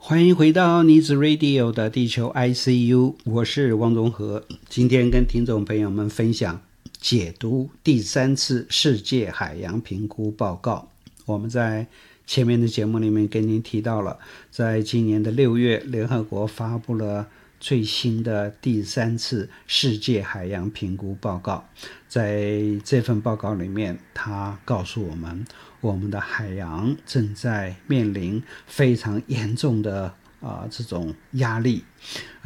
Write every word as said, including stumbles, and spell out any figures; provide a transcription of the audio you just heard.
欢迎回到妮子 Radio 的地球 I C U， 我是汪宗和。今天跟听众朋友们分享解读第三次世界海洋评估报告。我们在前面的节目里面跟您提到了，在今年的六月，联合国发布了最新的第三次世界海洋评估报告。在这份报告里面，它告诉我们，我们的海洋正在面临非常严重的、呃、这种压力。